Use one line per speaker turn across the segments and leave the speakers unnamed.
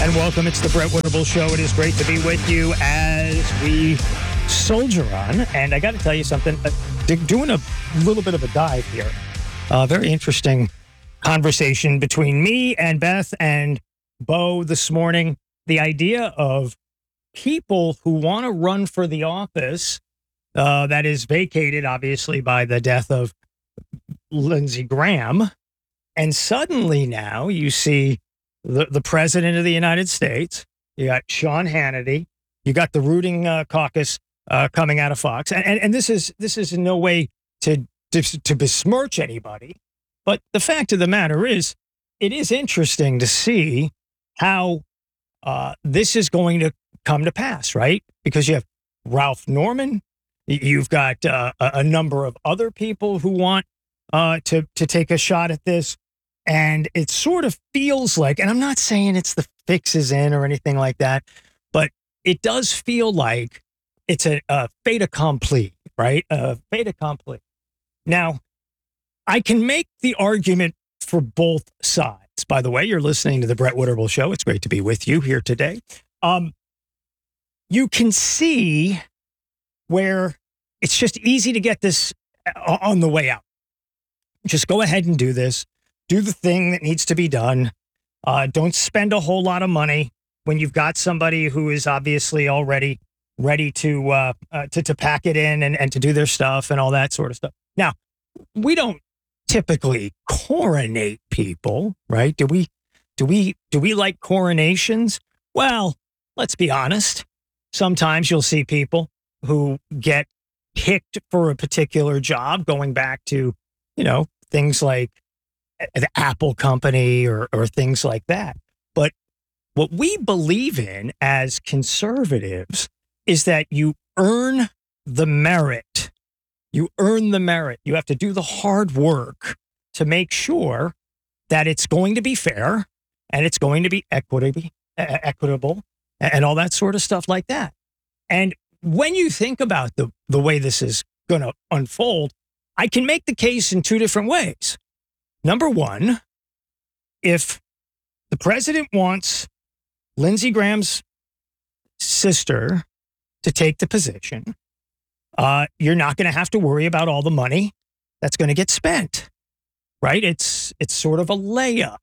And welcome. It's the Brett Winterble Show. It is great to be with you as we soldier on. And I got to tell you something, doing a little bit of a dive here. Very interesting conversation between me and Beth and Bo this morning. The idea of people who want to run for the office that is vacated, obviously, by the death of Lindsey Graham. And suddenly now you see the president of the United States, you got Sean Hannity, you got the rooting caucus coming out of Fox. And this is in no way to besmirch anybody. But the fact of the matter is, it is interesting to see how this is going to come to pass, right? Because you have Ralph Norman, you've got a number of other people who want to take a shot at this. And it sort of feels like, and I'm not saying it's the fixes in or anything like that, but it does feel like it's a fait accompli, right? A fait accompli. Now, I can make the argument for both sides. By the way, you're listening to the Brett Winterble Show. It's great to be with you here today. You can see where it's just easy to get this on the way out. Just go ahead and do this. Do the thing that needs to be done. Don't spend a whole lot of money when you've got somebody who is obviously already ready to pack it in and to do their stuff and all that sort of stuff. Now, we don't typically coronate people, right? Do we like coronations? Well, let's be honest. Sometimes you'll see people who get picked for a particular job, going back to, things like the Apple company or things like that. But what we believe in as conservatives is that you earn the merit. You earn the merit. You have to do the hard work to make sure that it's going to be fair and it's going to be equitable and all that sort of stuff like that. And when you think about the way this is going to unfold, I can make the case in two different ways. Number one, if the president wants Lindsey Graham's sister to take the position, you're not going to have to worry about all the money that's going to get spent, right? It's sort of a layup.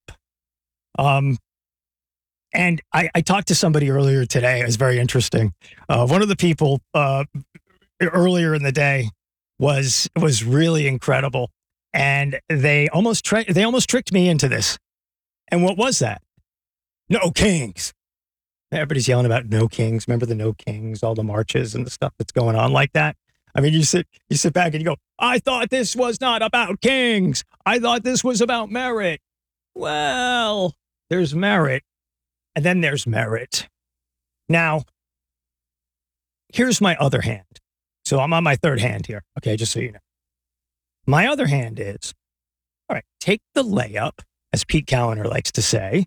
And I talked to somebody earlier today. It was very interesting. One of the people earlier in the day was really incredible. And they almost tricked me into this. And what was that? No kings. Everybody's yelling about no kings. Remember the no kings, all the marches and the stuff that's going on like that? I mean, you sit back and you go, I thought this was not about kings. I thought this was about merit. Well, there's merit. And then there's merit. Now, here's my other hand. So I'm on my third hand here. Okay, just so you know. My other hand is, all right, take the layup, as Pete Callender likes to say.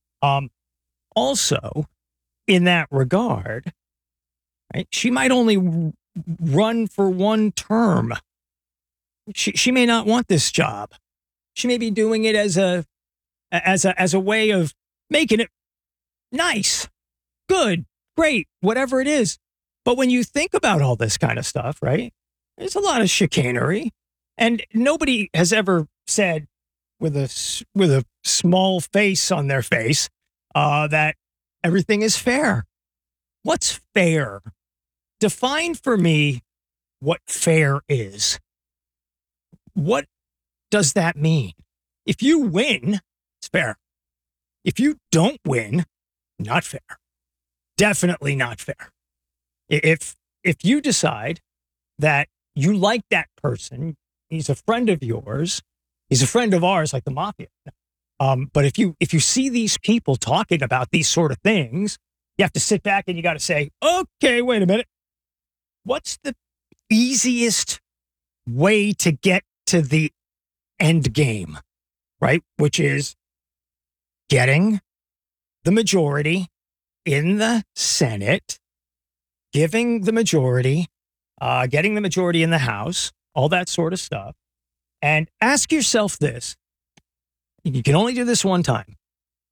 Also, in that regard, right, she might only run for one term. She may not want this job. She may be doing it as a way of making it nice, good, great, whatever it is. But when you think about all this kind of stuff, right, there's a lot of chicanery. And nobody has ever said with a small face on their face that everything is fair. What's fair? Define for me what fair is. What does that mean? If you win, it's fair. If you don't win, not fair. Definitely not fair. If you decide that you like that person, he's a friend of yours, he's a friend of ours, like the mafia. But if you see these people talking about these sort of things, you have to sit back and you got to say, okay, wait a minute. What's the easiest way to get to the end game, right? Which is getting the majority in the Senate, giving the majority, getting the majority in the House, all that sort of stuff. And ask yourself this. You can only do this one time.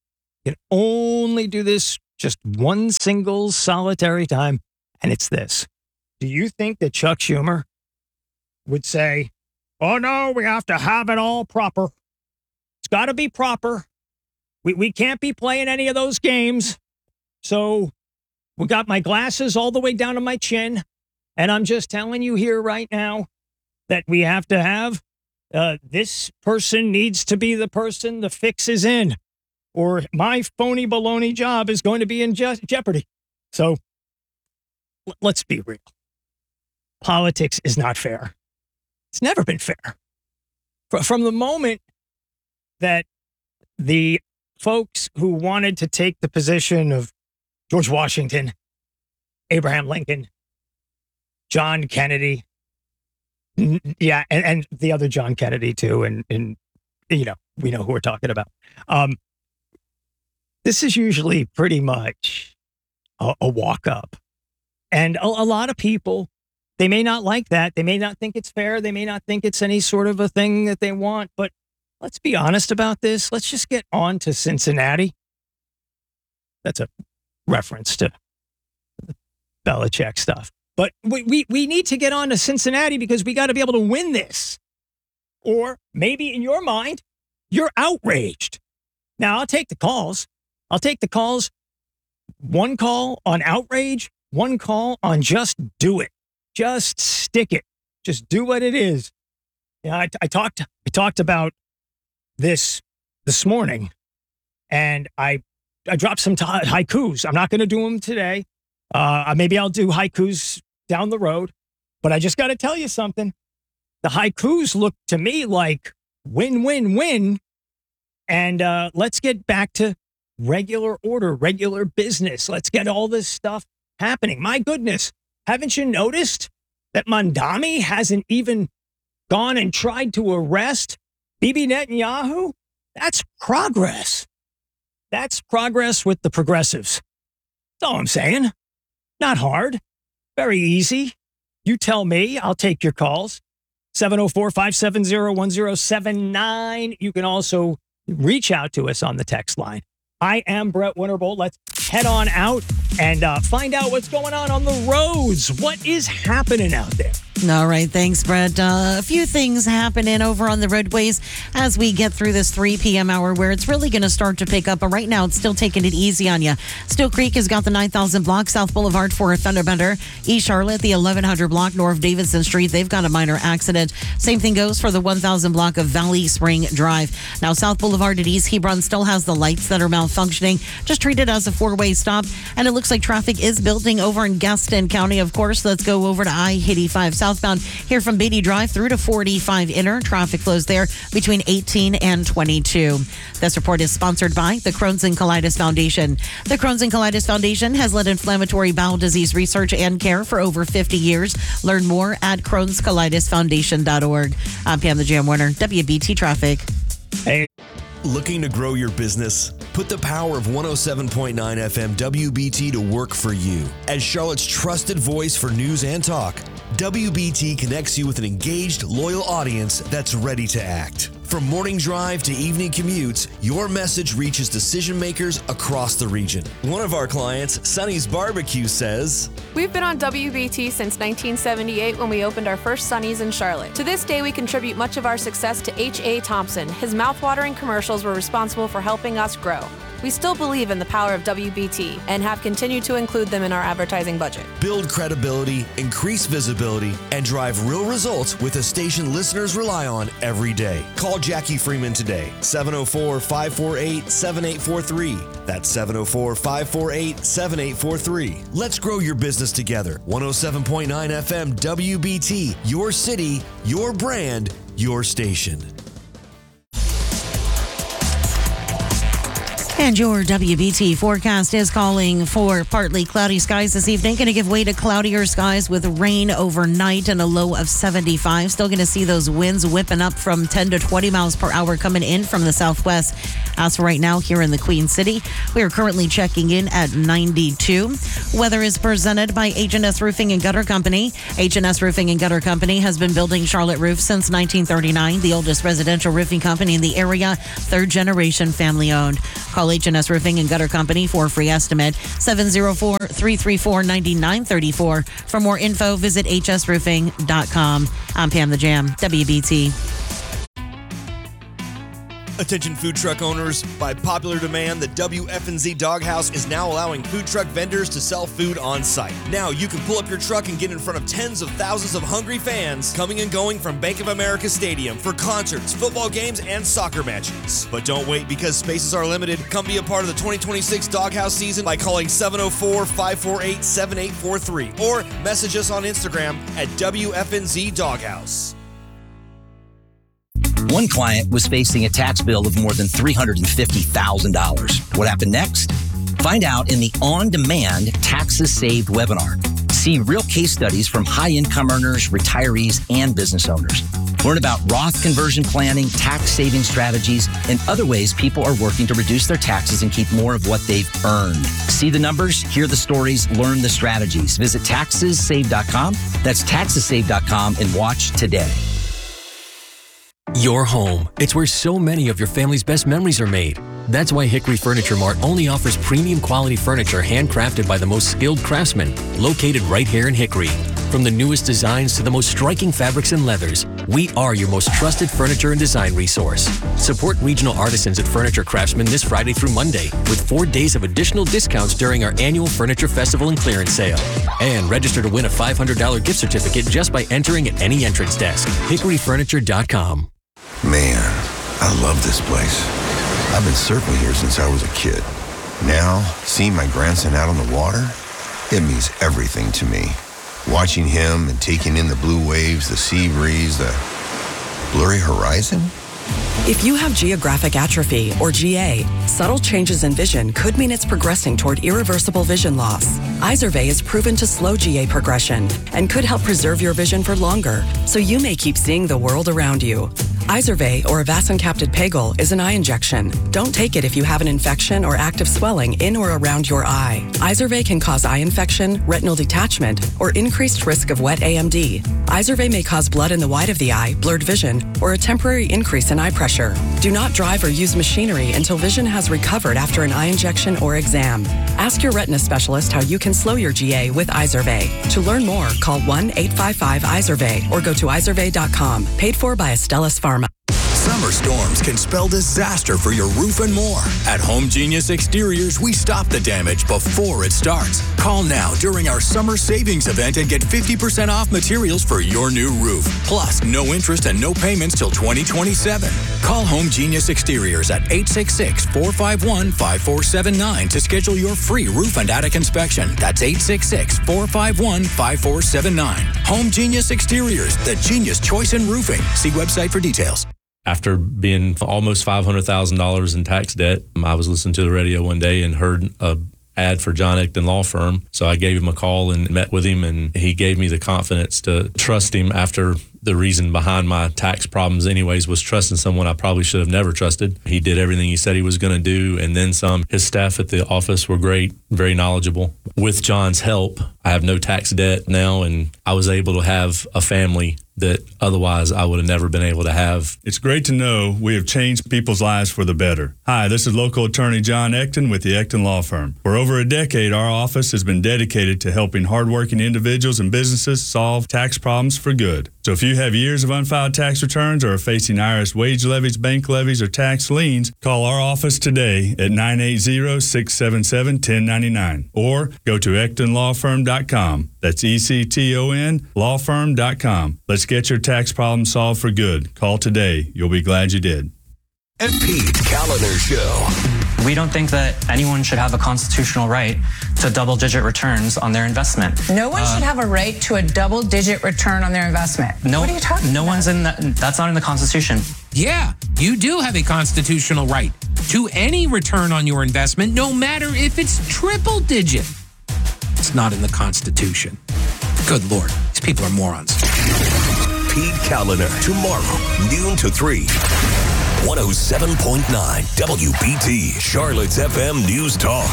You can only do this just one single solitary time, and it's this. Do you think that Chuck Schumer would say, oh, no, we have to have it all proper. It's got to be proper. We can't be playing any of those games. So we got my glasses all the way down to my chin. And I'm just telling you here right now that we have to have this person needs to be the person the fix is in, or my phony baloney job is going to be in jeopardy. So let's be real. Politics is not fair. It's never been fair. From the moment that the folks who wanted to take the position of George Washington, Abraham Lincoln, John Kennedy, yeah, and the other John Kennedy too, and you know, we know who we're talking about. This is usually pretty much a walk up, and a lot of people, they may not like that. They may not think it's fair. They may not think it's any sort of a thing that they want. But let's be honest about this. Let's just get on to Cincinnati. That's a reference to Belichick stuff. But we need to get on to Cincinnati because we got to be able to win this. Or maybe in your mind, you're outraged. Now, I'll take the calls. I'll take the calls. One call on outrage, one call on just do it. Just stick it. Just do what it is. Yeah, I talked about this morning, and I dropped some haikus. I'm not going to do them today. Maybe I'll do haikus down the road, but I just got to tell you something. The haikus look to me like win, win, win. And let's get back to regular order, regular business. Let's get all this stuff happening. My goodness, haven't you noticed that Mandami hasn't even gone and tried to arrest Bibi Netanyahu? That's progress. That's progress with the progressives. That's all I'm saying. Not hard. Very easy. You tell me. I'll take your calls. 704-570-1079. You can also reach out to us on the text line. I am Brett Winterbolt. Let's head on out and find out what's going on the roads. What is happening out there?
All right. Thanks, Brett. A few things happening over on the roadways as we get through this 3 p.m. hour where it's really going to start to pick up. But right now, it's still taking it easy on you. Still Creek has got the 9,000 block, South Boulevard for a fender bender. East Charlotte, the 1100 block, north Davidson Street. They've got a minor accident. Same thing goes for the 1,000 block of Valley Spring Drive. Now, South Boulevard at East Hebron still has the lights that are malfunctioning. Just treat it as a 4-way stop. And it looks like traffic is building over in Gaston County. Of course, let's go over to I-85 southbound here from Beatty Drive through to 45 inner. Traffic flows there between 18 and 22. This report is sponsored by the Crohn's and Colitis Foundation. The Crohn's and Colitis Foundation has led inflammatory bowel disease research and care for over 50 years. Learn more at Crohn'sColitisFoundation.org. I'm Pam the Jam Warner, WBT Traffic.
Hey.
Looking to grow your business? Put the power of 107.9 FM WBT to work for you. As Charlotte's trusted voice for news and talk, WBT connects you with an engaged, loyal audience that's ready to act. From morning drive to evening commutes, your message reaches decision makers across the region. One of our clients, Sonny's Barbecue, says,
"We've been on WBT since 1978 when we opened our first Sonny's in Charlotte. To this day, we contribute much of our success to H.A. Thompson. His mouthwatering commercials were responsible for helping us grow. We still believe in the power of WBT and have continued to include them in our advertising budget.
Build credibility, increase visibility, and drive real results with a station listeners rely on every day. Call Jackie Freeman today, 704-548-7843. That's 704-548-7843. Let's grow your business together. 107.9 FM WBT, your city, your brand, your station.
And your WBT forecast is calling for partly cloudy skies this evening. Going to give way to cloudier skies with rain overnight and a low of 75. Still going to see those winds whipping up from 10 to 20 miles per hour coming in from the southwest. As for right now here in the Queen City, we are currently checking in at 92. Weather is presented by H&S Roofing and Gutter Company. H&S Roofing and Gutter Company has been building Charlotte roofs since 1939. The oldest residential roofing company in the area, third generation family owned. Call H&S Roofing and Gutter Company for a free estimate. 704-334-9934. For more info, visit hsroofing.com. I'm Pam the Jam, WBT.
Attention food truck owners, by popular demand, the WFNZ Doghouse is now allowing food truck vendors to sell food on site. Now you can pull up your truck and get in front of tens of thousands of hungry fans coming and going from Bank of America Stadium for concerts, football games, and soccer matches. But don't wait, because spaces are limited. Come be a part of the 2026 Doghouse season by calling 704-548-7843 or message us on Instagram at WFNZ Doghouse.
One client was facing a tax bill of more than $350,000. What happened next? Find out in the On-Demand Taxes Saved webinar. See real case studies from high-income earners, retirees, and business owners. Learn about Roth conversion planning, tax-saving strategies, and other ways people are working to reduce their taxes and keep more of what they've earned. See the numbers, hear the stories, learn the strategies. Visit TaxesSave.com. That's TaxesSave.com and watch today.
Your home. It's where so many of your family's best memories are made. That's why Hickory Furniture Mart only offers premium quality furniture handcrafted by the most skilled craftsmen, located right here in Hickory. From the newest designs to the most striking fabrics and leathers, we are your most trusted furniture and design resource. Support regional artisans at Furniture Craftsman this Friday through Monday with 4 days of additional discounts during our annual Furniture Festival and Clearance Sale. And register to win a $500 gift certificate just by entering at any entrance desk. HickoryFurniture.com.
Man, I love this place. I've been surfing here since I was a kid. Now, seeing my grandson out on the water, it means everything to me. Watching him and taking in the blue waves, the sea breeze, the blurry horizon.
If you have geographic atrophy, or GA, subtle changes in vision could mean it's progressing toward irreversible vision loss. Izervay is proven to slow GA progression and could help preserve your vision for longer, so you may keep seeing the world around you. Izervay, or avacincaptad pegol, is an eye injection. Don't take it if you have an infection or active swelling in or around your eye. Izervay can cause eye infection, retinal detachment, or increased risk of wet AMD. Izervay may cause blood in the white of the eye, blurred vision, or a temporary increase in eye pressure. Do not drive or use machinery until vision has recovered after an eye injection or exam. Ask your retina specialist how you can slow your GA with Izervay. To learn more, call 1-855-IZERVAY or go to izervay.com. Paid for by Astellas Pharma.
Summer storms can spell disaster for your roof and more. At Home Genius Exteriors, we stop the damage before it starts. Call now during our summer savings event and get 50% off materials for your new roof. Plus, no interest and no payments till 2027. Call Home Genius Exteriors at 866-451-5479 to schedule your free roof and attic inspection. That's 866-451-5479. Home Genius Exteriors, the genius choice in roofing. See website for details.
After being almost $500,000 in tax debt, I was listening to the radio one day and heard a ad for John Ecton Law Firm. So I gave him a call and met with him, and he gave me the confidence to trust him after the reason behind my tax problems anyways was trusting someone I probably should have never trusted. He did everything he said he was going to do, and then some. His staff at the office were great, very knowledgeable. With John's help, I have no tax debt now, and I was able to have a family that otherwise I would have never been able to have.
It's great to know we have changed people's lives for the better. Hi, this is local attorney John Ecton with the Ecton Law Firm. For over a decade, our office has been dedicated to helping hardworking individuals and businesses solve tax problems for good. So if you have years of unfiled tax returns or are facing IRS wage levies, bank levies, or tax liens, call our office today at 980-677-1099 or go to EctonLawFirm.com. That's ECTON lawfirm.com. Let's get your tax problem solved for good. Call today. You'll be glad you did.
And Pete Callender Show.
We don't think that anyone should have a constitutional right to double-digit returns on their investment.
No one should have a right to a double-digit return on their investment.
No,
what are you talking about?
No one's in that. That's not in the Constitution.
Yeah, you do have a constitutional right to any return on your investment, no matter if it's triple-digit. It's not in the Constitution. Good Lord, these people are morons.
Pete Callender, tomorrow, noon to 3. 107.9 WBT, Charlotte's FM News Talk.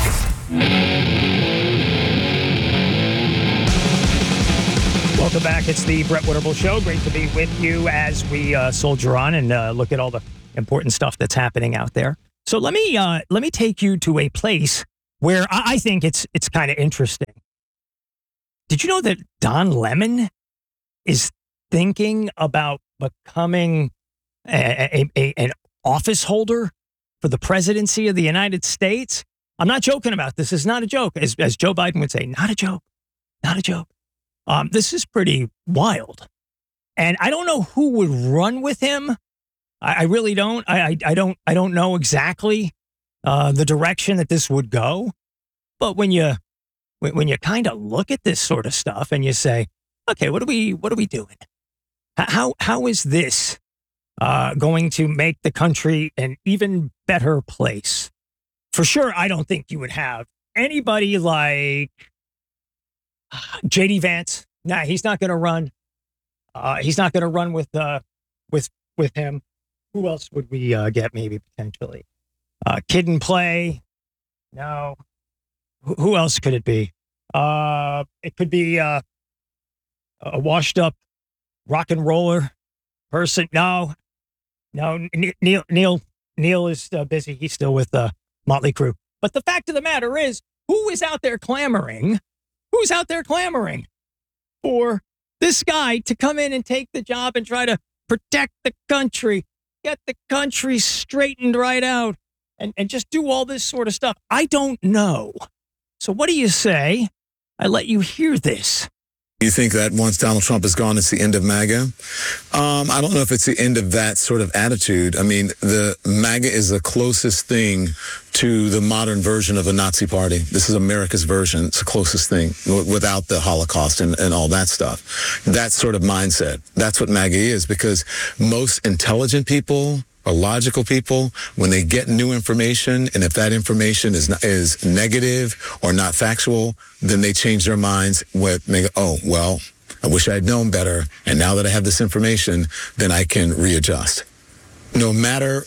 Welcome back. It's the Brett Winterble Show. Great to be with you as we soldier on and look at all the important stuff that's happening out there. So let me take you to a place where I think it's kind of interesting. Did you know that Don Lemon is thinking about becoming an office holder for the presidency of the United States? I'm not joking about this. This is not a joke. As Joe Biden would say, not a joke. Not a joke. This is pretty wild. And I don't know who would run with him. I really don't. I don't know exactly the direction that this would go. But when you kind of look at this sort of stuff and you say, okay, what are we doing? How is this going to make the country an even better place? For sure, I don't think you would have anybody like J.D. Vance. Nah, he's not going to run. He's not going to run with him. Who else would we get maybe potentially? Kid and Play. No. Who else could it be? It could be a washed up rock and roller person. No. Neil is busy. He's still with Motley Crue. But the fact of the matter is, who is out there clamoring? Who's out there clamoring for this guy to come in and take the job and try to protect the country, get the country straightened right out, and just do all this sort of stuff? I don't know. So what do you say? I let you hear this.
You think that once Donald Trump is gone, it's the end of MAGA? I don't know if it's the end of that sort of attitude. I mean, the MAGA is the closest thing to the modern version of a Nazi party. This is America's version. It's the closest thing without the Holocaust and all that stuff. That sort of mindset. That's what MAGA is, because most intelligent people, or logical people, when they get new information, and if that information is negative or not factual, then they change their minds. They go, oh, well, I wish I had known better, and now that I have this information, then I can readjust. No matter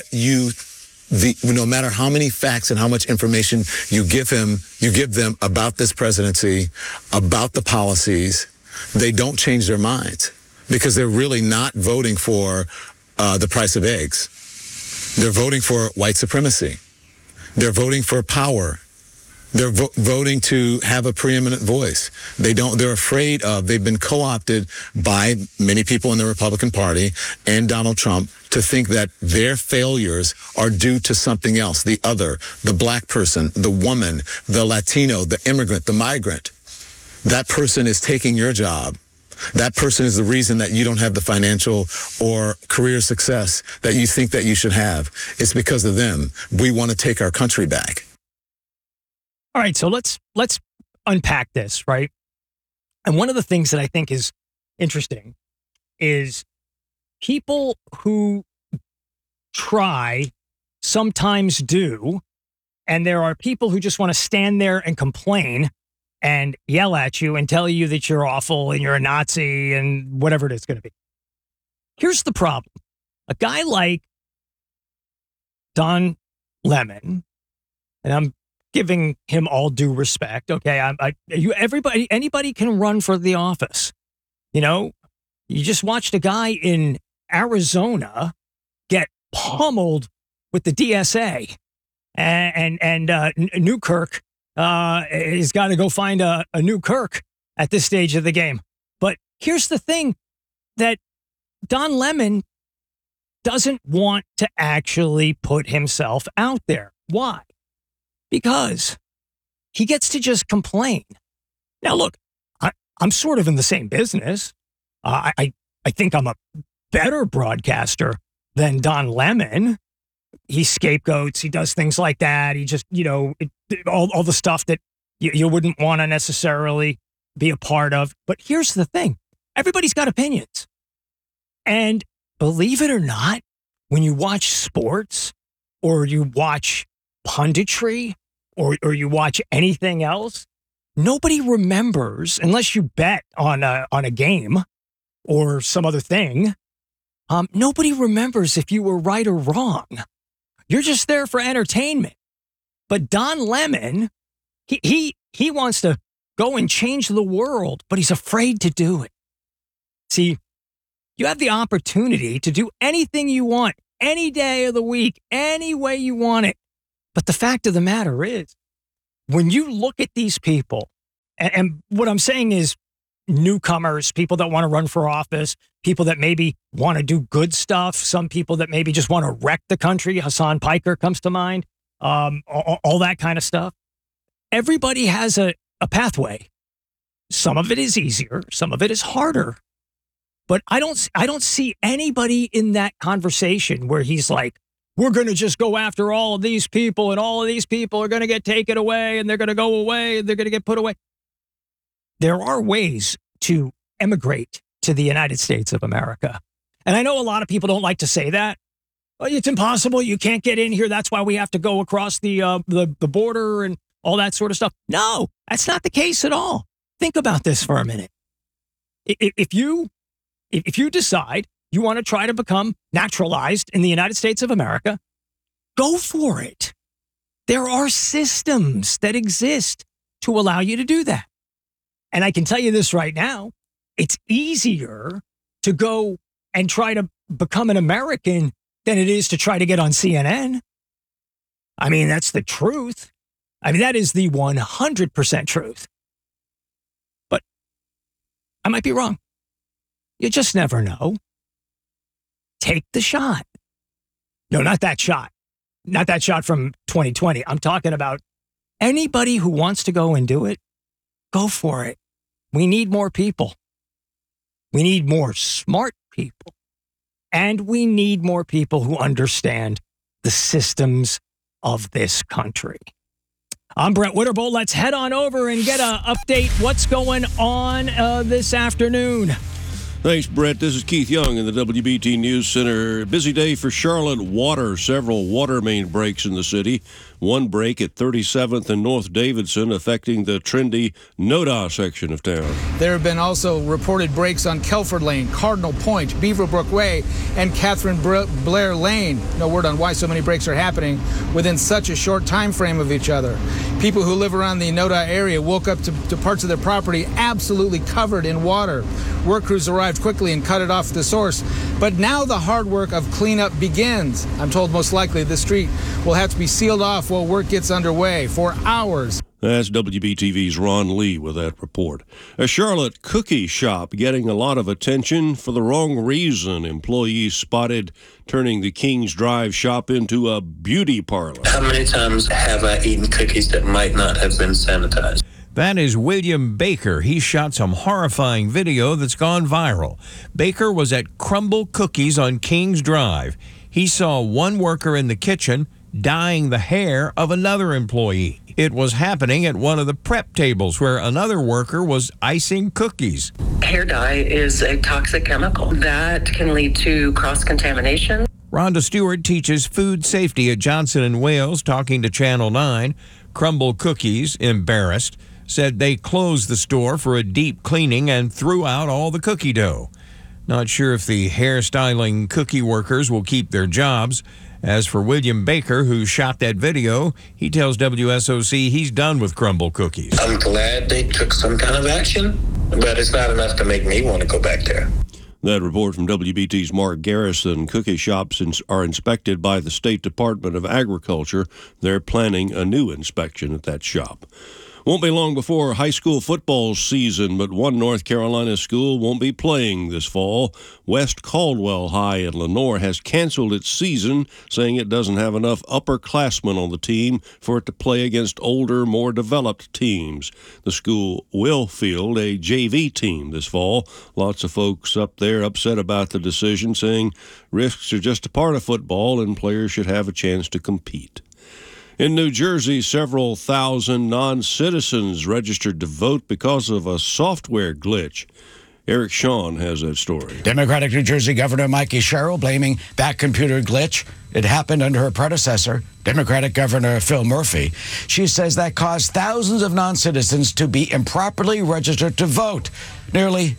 no matter how many facts and how much information you give them about this presidency, about the policies, they don't change their minds, because they're really not voting for the price of eggs. They're voting for white supremacy. They're voting for power. They're voting to have a preeminent voice. They're afraid of, they've been co-opted by many people in the Republican Party and Donald Trump to think that their failures are due to something else, the other, the black person, the woman, the Latino, the immigrant, the migrant. That person is taking your job. That person is the reason that you don't have the financial or career success that you think that you should have. It's because of them. We want to take our country back.
All right, so let's unpack this, right? And one of the things that I think is interesting is people who try sometimes do, and there are people who just want to stand there and complain and yell at you and tell you that you're awful and you're a Nazi and whatever it is going to be. Here's the problem. A guy like Don Lemon, and I'm giving him all due respect, okay? Anybody can run for the office. You know, you just watched a guy in Arizona get pummeled with the DSA, and Newkirk he's got to go find a new Kirk at this stage of the game. But here's the thing, that Don Lemon doesn't want to actually put himself out there. Why? Because he gets to just complain. Now, look, I'm sort of in the same business. I think I'm a better broadcaster than Don Lemon. He scapegoats. He does things like that. He just, all the stuff that you wouldn't want to necessarily be a part of. But here's the thing. Everybody's got opinions. And believe it or not, when you watch sports or you watch punditry or you watch anything else, nobody remembers, unless you bet on a game or some other thing, nobody remembers if you were right or wrong. You're just there for entertainment. But Don Lemon, he wants to go and change the world, but he's afraid to do it. See, you have the opportunity to do anything you want any day of the week, any way you want it. But the fact of the matter is, when you look at these people, and what I'm saying is newcomers, people that want to run for office, people that maybe want to do good stuff, some people that maybe just want to wreck the country. Hassan Piker comes to mind, all that kind of stuff. Everybody has a pathway. Some of it is easier, some of it is harder. But I don't see anybody in that conversation where he's like, we're going to just go after all of these people and all of these people are going to get taken away and they're going to go away and they're going to get put away. There are ways to emigrate to the United States of America. And I know a lot of people don't like to say that. Oh, it's impossible. You can't get in here. That's why we have to go across the border and all that sort of stuff. No, that's not the case at all. Think about this for a minute. If you decide you want to try to become naturalized in the United States of America, go for it. There are systems that exist to allow you to do that. And I can tell you this right now, it's easier to go and try to become an American than it is to try to get on CNN. I mean, that's the truth. I mean, that is the 100% truth. But I might be wrong. You just never know. Take the shot. No, not that shot. Not that shot from 2020. I'm talking about anybody who wants to go and do it, go for it. We need more people. We need more smart people. And we need more people who understand the systems of this country. I'm Brett Witterbolt. Let's head on over and get an update. What's going on this afternoon?
Thanks, Brett. This is Keith Young in the WBT News Center. Busy day for Charlotte water. Several water main breaks in the city. One break at 37th and North Davidson affecting the trendy Noda section of town.
There have been also reported breaks on Kelford Lane, Cardinal Point, Beaverbrook Way, and Catherine Blair Lane. No word on why so many breaks are happening within such a short time frame of each other. People who live around the Noda area woke up to parts of their property absolutely covered in water. Work crews arrived quickly and cut it off at the source. But now the hard work of cleanup begins. I'm told most likely the street will have to be sealed off while work gets underway for hours.
That's WBTV's Ron Lee with that report. A Charlotte cookie shop getting a lot of attention for the wrong reason. Employees spotted turning the Kings Drive shop into a beauty parlor.
How many times have I eaten cookies that might not have been sanitized?
That is William Baker. He shot some horrifying video that's gone viral. Baker was at Crumble Cookies on Kings Drive. He saw one worker in the kitchen dyeing the hair of another employee. It was happening at one of the prep tables where another worker was icing cookies.
Hair dye is a toxic chemical that can lead to cross-contamination.
Rhonda Stewart teaches food safety at Johnson & Wales, talking to Channel 9. Crumble Cookies, embarrassed, said they closed the store for a deep cleaning and threw out all the cookie dough. Not sure if the hairstyling cookie workers will keep their jobs. As for William Baker, who shot that video, he tells WSOC he's done with Crumble Cookies.
I'm glad they took some kind of action, but it's not enough to make me want to go back there.
That report from WBT's Mark Garrison. Cookie shops are inspected by the State Department of Agriculture. They're planning a new inspection at that shop. Won't be long before high school football season, but one North Carolina school won't be playing this fall. West Caldwell High in Lenoir has canceled its season, saying it doesn't have enough upperclassmen on the team for it to play against older, more developed teams. The school will field a JV team this fall. Lots of folks up there upset about the decision, saying risks are just a part of football and players should have a chance to compete. In New Jersey, several thousand non-citizens registered to vote because of a software glitch. Eric Shawn has that story.
Democratic New Jersey Governor Mikey Sherrill blaming that computer glitch. It happened under her predecessor, Democratic Governor Phil Murphy. She says that caused thousands of non-citizens to be improperly registered to vote. Nearly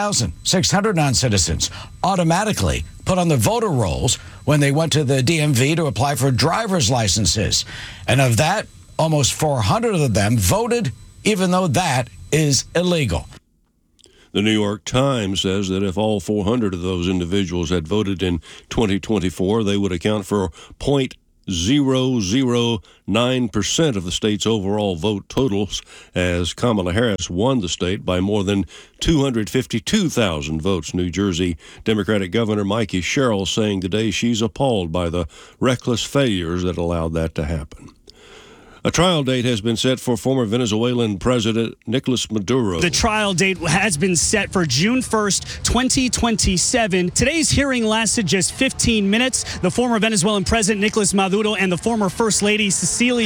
6,600 non-citizens automatically put on the voter rolls when they went to the DMV to apply for driver's licenses. And of that, almost 400 of them voted, even though that is illegal.
The New York Times says that if all 400 of those individuals had voted in 2024, they would account for 0.009% of the state's overall vote totals, as Kamala Harris won the state by more than 252,000 votes. New Jersey Democratic Governor Mikey Sherrill saying today she's appalled by the reckless failures that allowed that to happen. A trial date has been set for former Venezuelan President Nicolas Maduro.
The trial date has been set for June 1st, 2027. Today's hearing lasted just 15 minutes. The former Venezuelan President Nicolas Maduro and the former First Lady Cecilia